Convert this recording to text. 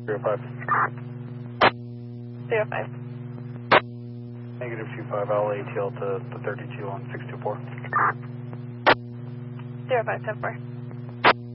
05. 05. Negative 25, I'll ATL to the 32 on 624. 05, 10-4.